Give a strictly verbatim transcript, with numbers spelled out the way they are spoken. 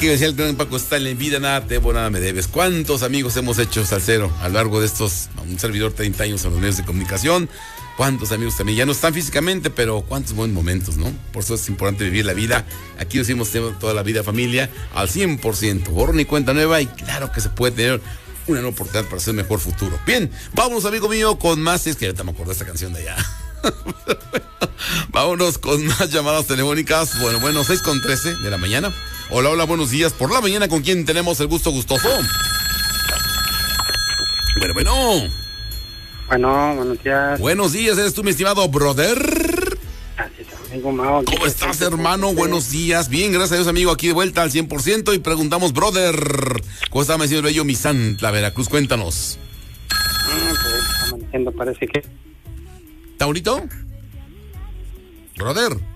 Que decía el gran Paco Stanley, en vida nada te debo, nada me debes. ¿Cuántos amigos hemos hecho, salsero, a lo largo de estos, un servidor treinta años en los medios de comunicación? ¿Cuántos amigos también? Ya no están físicamente, pero cuántos buenos momentos, ¿no? Por eso es importante vivir la vida. Aquí decimos toda la vida familia al cien por ciento. Borrón y cuenta nueva y claro que se puede tener una nueva oportunidad para hacer un mejor futuro. Bien, vámonos, amigo mío, con más. Es que ahorita me acordé de esta canción de allá. Vámonos con más llamadas telefónicas. Bueno, bueno, seis con trece de la mañana. Hola, hola, buenos días. Por la mañana, ¿con quién tenemos el gusto gustoso? Bueno, bueno. Bueno, buenos días. Buenos días, ¿eres tú, mi estimado brother? Así es, amigo Mao. ¿Cómo estás, hermano? Buenos días. Bien, gracias a Dios, amigo, aquí de vuelta al cien por ciento y preguntamos, brother, ¿cómo está amaneciendo el bello Misantla, Veracruz? Cuéntanos. Ah, pues amaneciendo, parece que... ¿Está bonito? Brother.